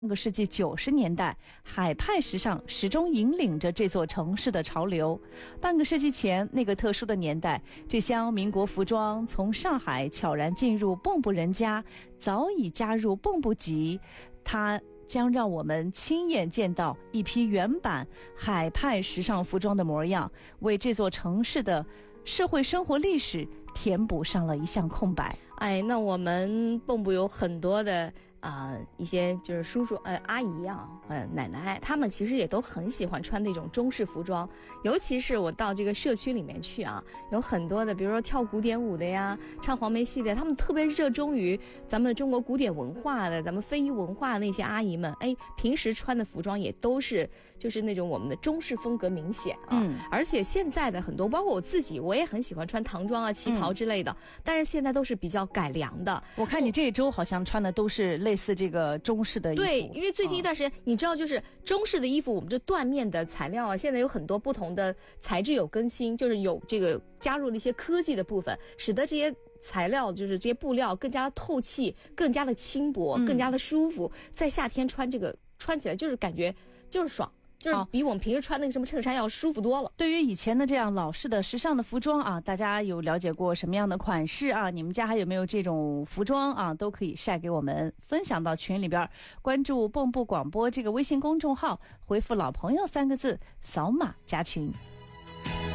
上个世纪90年代，海派时尚始终引领着这座城市的潮流。半个世纪前，那个特殊的年代，这厢民国服装从上海悄然进入蚌埠人家，早已加入蚌埠籍。它将让我们亲眼见到一批原版海派时尚服装的模样，为这座城市的社会生活历史填补上了一项空白。 那我们蚌埠有很多的一些就是叔叔阿姨啊奶奶，他们其实也都很喜欢穿那种中式服装，尤其是我到这个社区里面去啊，有很多的比如说跳古典舞的呀，唱黄梅戏的，他们特别热衷于咱们中国古典文化的，咱们非遗文化的那些阿姨们，平时穿的服装也都是就是那种我们的中式风格明显啊。而且现在的很多包括我自己，我也很喜欢穿唐装啊旗袍之类的，但是现在都是比较改良的。 我看你这一周好像穿的都是类似这个中式的衣服。 对，因为最近一段时间你知道就是中式的衣服，我们这缎面的材料啊，现在有很多不同的材质有更新，就是有这个加入了一些科技的部分，使得这些材料就是这些布料更加透气，更加的轻薄，更加的舒服，在夏天穿这个穿起来就是感觉就是爽，就是比我们平时穿那个什么衬衫要舒服多了。 对于以前的这样老式的时尚的服装啊，大家有了解过什么样的款式啊？你们家还有没有这种服装啊？都可以晒给我们，分享到群里边。关注蚌埠广播这个微信公众号，回复老朋友3个字，扫码加群。